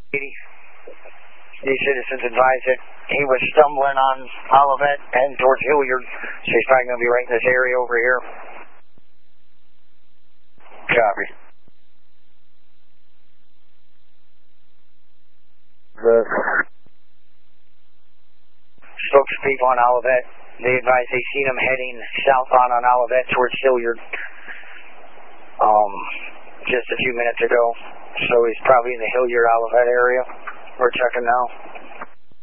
These citizens advise that he was stumbling on Olivet and towards Hilliard, so he's probably going to be right in this area over here. Copy. Spoke to people on Olivet. They advise they seen him heading southbound on Olivet towards Hilliard just a few minutes ago. So he's probably in the Hilliard Olivet area. We're checking now.